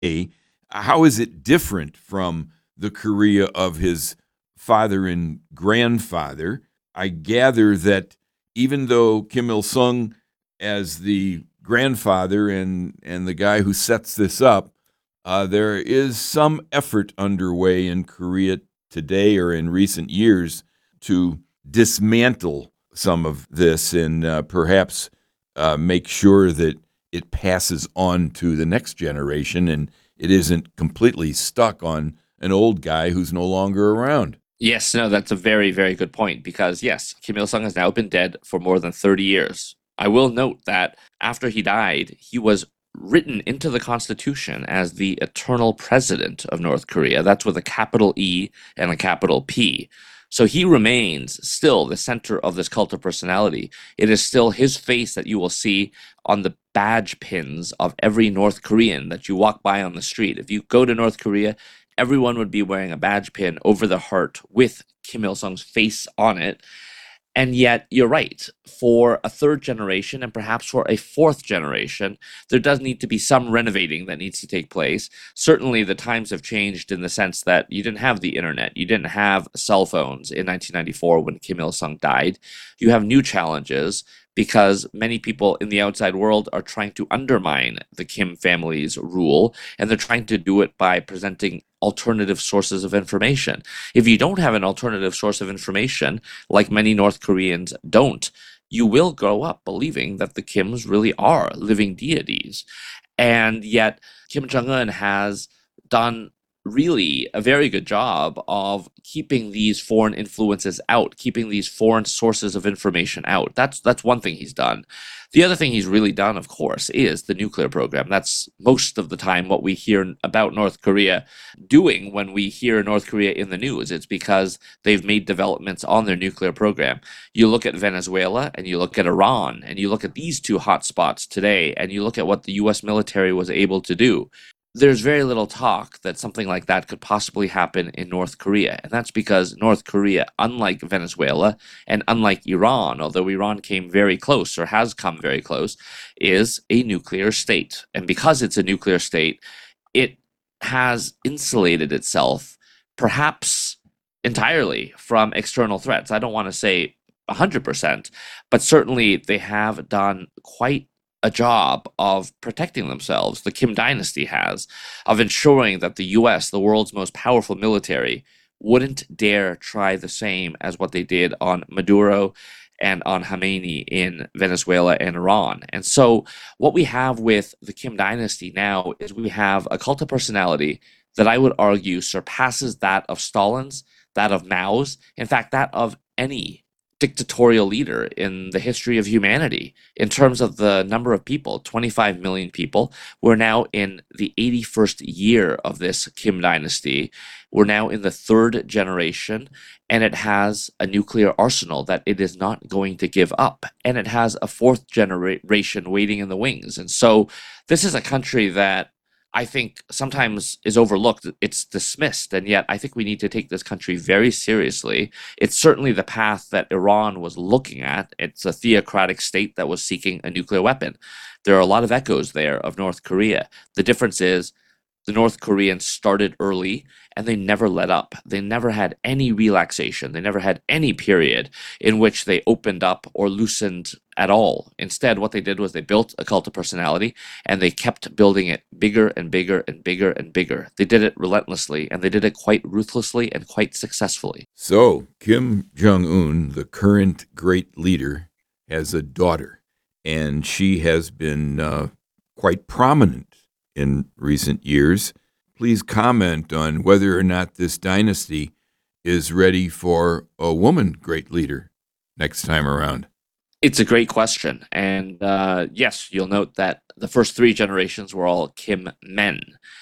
How is it different from the Korea of his father and grandfather? I gather that even though Kim Il Sung, as the grandfather and the guy who sets this up, there is some effort underway in Korea today or in recent years to dismantle some of this and perhaps make sure that it passes on to the next generation and it isn't completely stuck on an old guy who's no longer around. Yes, no, that's a very, very good point because, yes, Kim Il sung has now been dead for more than 30 years. I will note that after he died, he was written into the Constitution as the eternal president of North Korea. That's with a capital E and a capital P. So he remains still the center of this cult of personality. It is still his face that you will see on the badge pins of every North Korean that you walk by on the street. If you go to North Korea, everyone would be wearing a badge pin over the heart with Kim Il sung's face on it. And yet, you're right. For a third generation and perhaps for a fourth generation, there does need to be some renovating that needs to take place. Certainly, the times have changed in the sense that you didn't have the internet, you didn't have cell phones in 1994 when Kim Il sung died. You have new challenges because many people in the outside world are trying to undermine the Kim family's rule, and they're trying to do it by presenting alternative sources of information. If you don't have an alternative source of information, like many North Koreans don't, you will grow up believing that the Kims really are living deities. And yet, Kim Jong un has done really a very good job of keeping these foreign influences out, keeping these foreign sources of information out. That's one thing he's done. The other thing he's really done, of course, is the nuclear program. That's most of the time what we hear about North Korea doing when we hear North Korea in the news. It's because they've made developments on their nuclear program. You look at Venezuela and you look at Iran and you look at these two hotspots today and you look at what the US military was able to do. There's very little talk that something like that could possibly happen in North Korea. And that's because North Korea, unlike Venezuela and unlike Iran, although Iran came very close or has come very close, is a nuclear state. And because it's a nuclear state, it has insulated itself perhaps entirely from external threats. I don't want to say 100%, but certainly they have done quite a job of protecting themselves, the Kim dynasty has, of ensuring that the US, the world's most powerful military, wouldn't dare try the same as what they did on Maduro and on Khamenei in Venezuela and Iran. And so, what we have with the Kim dynasty now is we have a cult of personality that I would argue surpasses that of Stalin's, that of Mao's, in fact, that of any dictatorial leader in the history of humanity in terms of the number of people 25 million people. We're now in the 81st year of this Kim dynasty. We're now in the third generation, and it has a nuclear arsenal that it is not going to give up. And it has a fourth generation waiting in the wings. And so this is a country that I think sometimes is overlooked. It's dismissed, and yet I think we need to take this country very seriously. It's certainly the path that Iran was looking at. It's a theocratic state that was seeking a nuclear weapon. There are a lot of echoes there of North Korea. The difference is the North Koreans started early and they never let up. They never had any relaxation. They never had any period in which they opened up or loosened at all. Instead, what they did was they built a cult of personality and they kept building it bigger and bigger and bigger and bigger. They did it relentlessly and they did it quite ruthlessly and quite successfully. So, Kim Jong un, the current great leader, has a daughter, and she has been quite prominent in recent years. Please comment on whether or not this dynasty is ready for a woman great leader next time around. It's a great question. And yes, you'll note that the first three generations were all Kim men.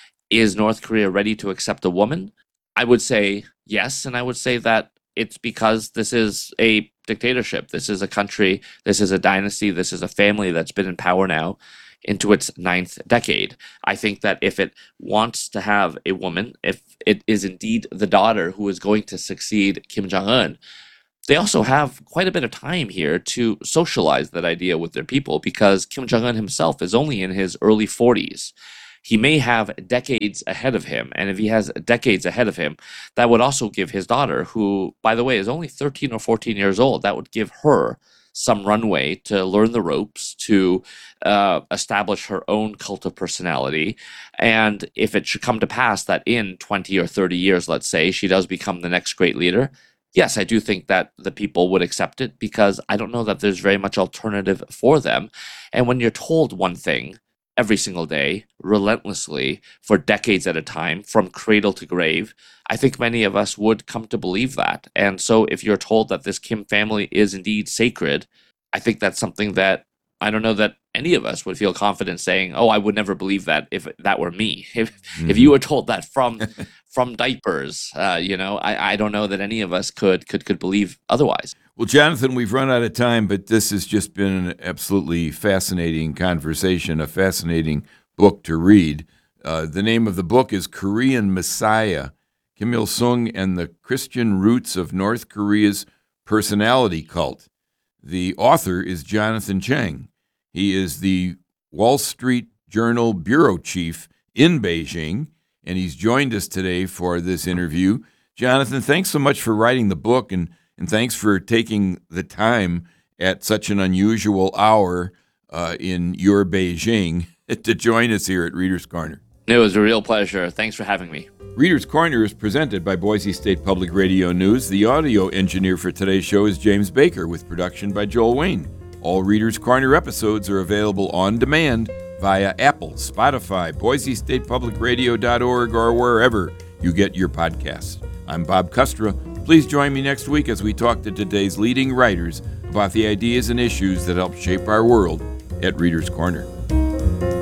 Is North Korea ready to accept a woman? I would say yes. And I would say that it's because this is a dictatorship. This is a country, this is a dynasty, this is a family that's been in power now into its ninth decade. I think that if it wants to have a woman, if it is indeed the daughter who is going to succeed Kim Jong un, they also have quite a bit of time here to socialize that idea with their people because Kim Jong un himself is only in his early 40s. he may have decades ahead of him. And if he has decades ahead of him, that would also give his daughter, who, by the way, is only 13 or 14 years old, that would give her some runway to learn the ropes, to establish her own cult of personality. And if it should come to pass that in 20 or 30 years, let's say, she does become the next great leader, yes, I do think that the people would accept it, because I don't know that there's very much alternative for them. And when you're told one thing every single day, relentlessly, for decades at a time, from cradle to grave, I think many of us would come to believe that. And so if you're told that this Kim family is indeed sacred, I think that's something that I don't know that any of us would feel confident saying, "Oh, I would never believe that if that were me." If you were told that from diapers, I don't know that any of us could believe otherwise. Well, Jonathan, we've run out of time, but this has just been an absolutely fascinating conversation, a fascinating book to read. The name of the book is Korean Messiah, Kim Il-sung and the Christian Roots of North Korea's Personality Cult. The author is Jonathan Chang. He is the Wall Street Journal bureau chief in Beijing, and he's joined us today for this interview. Jonathan, thanks so much for writing the book, and thanks for taking the time at such an unusual hour in your Beijing to join us here at Reader's Corner. It was a real pleasure. Thanks for having me. Reader's Corner is presented by Boise State Public Radio News. The audio engineer for today's show is James Baker, with production by Joel Wayne. All Reader's Corner episodes are available on demand via Apple, Spotify, BoiseStatePublicRadio.org, or wherever you get your podcasts. I'm Bob Kustra. Please join me next week as we talk to today's leading writers about the ideas and issues that help shape our world at Reader's Corner.